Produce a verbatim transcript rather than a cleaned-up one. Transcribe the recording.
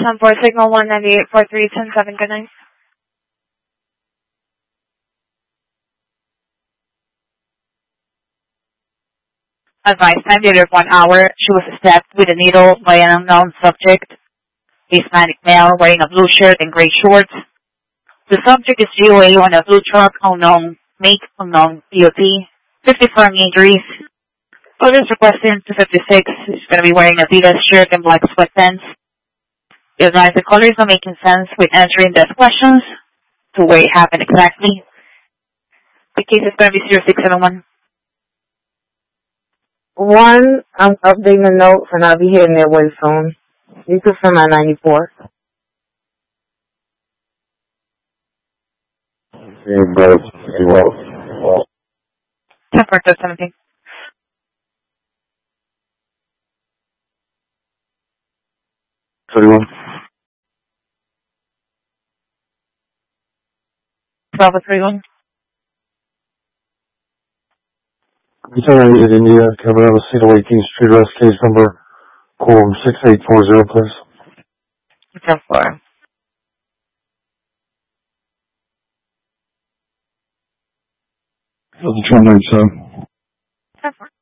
ten four, signal one ninety-eight four three, ten seven, good night. Advice time later one hour. She was stabbed with a needle by an unknown subject. Hispanic male wearing a blue shirt and gray shorts. The subject is G O A on a blue truck, unknown make, unknown D O T. fifty firm injuries. Police requesting two fifty-six. She's going to be wearing a Adidas shirt and black sweatpants. You advise the caller is not making sense with answering these questions to where it happened exactly. The case is going to be zero six seven one. One, I'm updating the notes and I'll be hitting their way soon. You can send my ninety-four. Hey, bro. Hey, well. ten four, seventeen. thirty-one. twelve thirty-one. Lieutenant Agent India, coming out of Cedar eighteenth Street, arrest case number quorum six eight four zero, please. ten four. That's a ten ninety-seven. ten four.